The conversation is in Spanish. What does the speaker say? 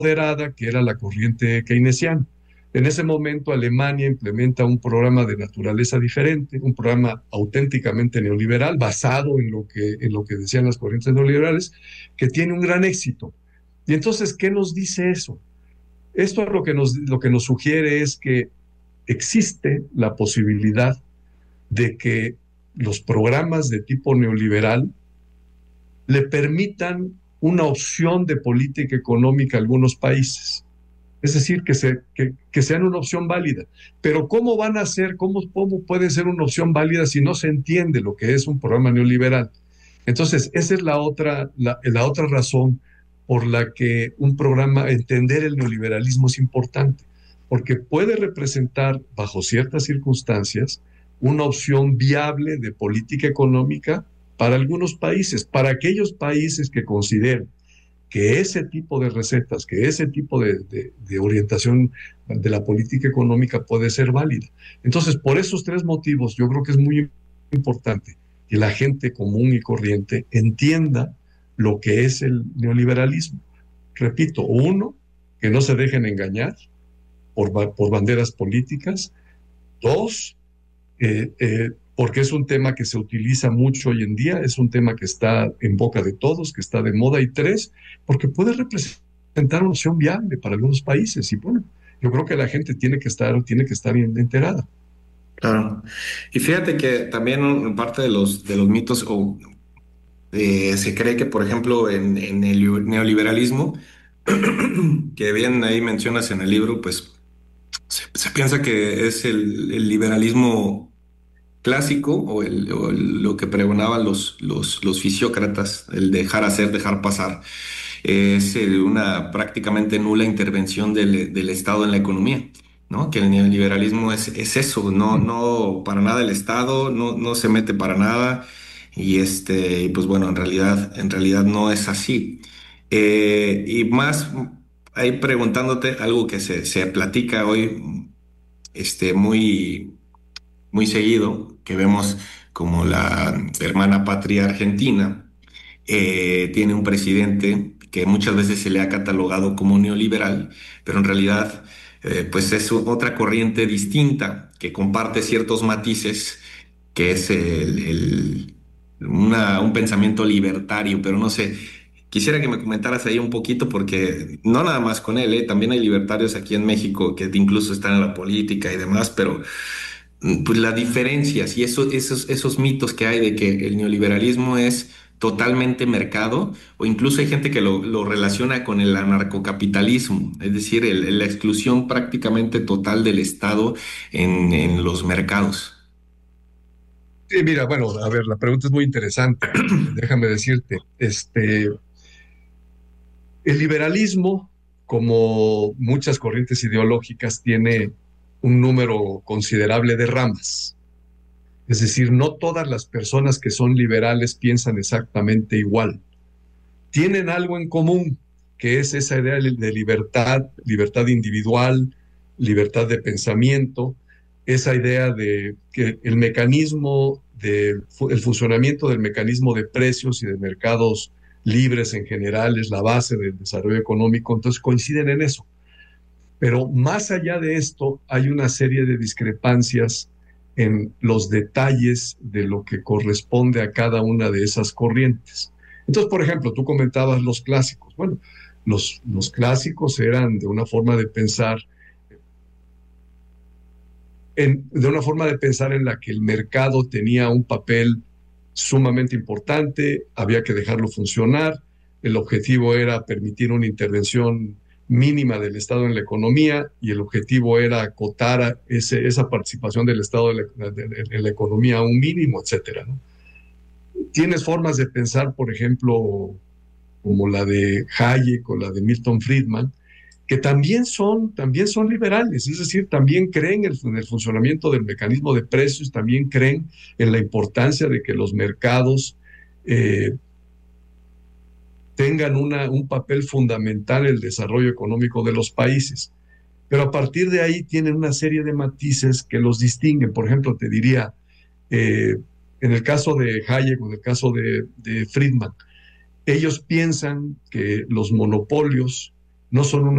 moderada, que era la corriente keynesiana. En ese momento Alemania implementa un programa de naturaleza diferente, un programa auténticamente neoliberal, basado en lo que decían las corrientes neoliberales, que tiene un gran éxito. Y entonces, ¿qué nos dice eso? Esto lo que nos sugiere es que existe la posibilidad de que los programas de tipo neoliberal le permitan una opción de política económica a algunos países. Es decir, que sean una opción válida. Pero ¿cómo van a ser, cómo puede ser una opción válida si no se entiende lo que es un programa neoliberal? Entonces, esa es la otra razón por la que un programa, entender el neoliberalismo es importante, porque puede representar, bajo ciertas circunstancias, una opción viable de política económica para algunos países, para aquellos países que consideren que ese tipo de recetas, que ese tipo de orientación de la política económica puede ser válida. Entonces, por esos tres motivos, yo creo que es muy importante que la gente común y corriente entienda lo que es el neoliberalismo. Repito, uno, que no se dejen engañar por banderas políticas. Dos, porque es un tema que se utiliza mucho hoy en día, es un tema que está en boca de todos, que está de moda. Y tres, porque puede representar una opción viable para algunos países. Y bueno, yo creo que la gente tiene que estar bien enterada. Claro. Y fíjate que también parte de los mitos se cree que, por ejemplo, en el neoliberalismo, que bien ahí mencionas en el libro, pues se piensa que es el liberalismo clásico lo que pregonaban los fisiócratas, el dejar hacer, dejar pasar. Es una prácticamente nula intervención del Estado en la economía, ¿no? Que el neoliberalismo es eso, no para nada el Estado, no se mete para nada y pues bueno, en realidad no es así. Y más ahí preguntándote algo que se platica hoy, muy muy seguido, que vemos como la hermana patria argentina tiene un presidente que muchas veces se le ha catalogado como neoliberal, pero en realidad pues es otra corriente distinta que comparte ciertos matices, que es un pensamiento libertario, pero no sé. Quisiera que me comentaras ahí un poquito porque no nada más con él, también hay libertarios aquí en México que incluso están en la política y demás, pero pues las diferencias y esos mitos que hay de que el neoliberalismo es totalmente mercado, o incluso hay gente que lo relaciona con el anarcocapitalismo, es decir, la exclusión prácticamente total del Estado en los mercados. Sí, mira, bueno, a ver, la pregunta es muy interesante. Déjame decirte, el liberalismo, como muchas corrientes ideológicas, tiene un número considerable de ramas. Es decir, no todas las personas que son liberales piensan exactamente igual. Tienen algo en común, que es esa idea de libertad, libertad individual, libertad de pensamiento, esa idea de que el funcionamiento del mecanismo de precios y de mercados libres en general es la base del desarrollo económico, entonces coinciden en eso. Pero más allá de esto, hay una serie de discrepancias en los detalles de lo que corresponde a cada una de esas corrientes. Entonces, por ejemplo, tú comentabas los clásicos. Bueno, los clásicos eran de una forma de pensar, de una forma de pensar en la que el mercado tenía un papel sumamente importante, había que dejarlo funcionar, el objetivo era permitir una intervención mínima del Estado en la economía y el objetivo era acotar esa participación del Estado en la economía a un mínimo, etcétera, ¿no? Tienes formas de pensar, por ejemplo, como la de Hayek o la de Milton Friedman, que también son liberales, es decir, también creen en el funcionamiento del mecanismo de precios, también creen en la importancia de que los mercados eh, tengan un papel fundamental en el desarrollo económico de los países. Pero a partir de ahí tienen una serie de matices que los distinguen. Por ejemplo, te diría, eh, en el caso de Hayek o en el caso de Friedman, ellos piensan que los monopolios no son una